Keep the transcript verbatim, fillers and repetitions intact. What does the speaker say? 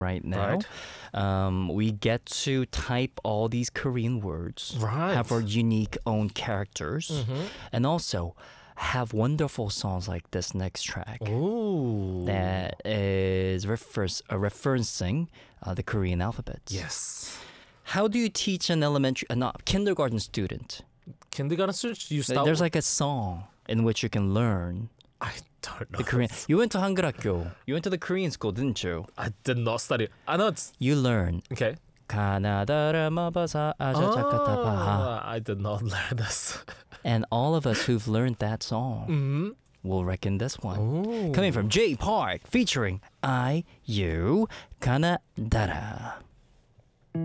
right now. Right. Um, we get to type all these Korean words, Right. have our unique own characters, Mhm. and also have wonderful songs like this next track Ooh. that is refers- uh, referencing uh, the Korean alphabet. Yes. How do you teach an elementary, uh, not kindergarten student? Kindergarten students, you Like, start. There's like a song in which you can learn I don't know. the Korean. You went to 한글학교. You went to the Korean school, didn't you? I did not study. I know it's You learn okay. 가나다라 마바사 아자자카타바하. Ah, I did not learn this. And all of us who've learned that song Mm-hmm. will reckon this one. Ooh. Coming from J Park, featuring I, You, Kanadara.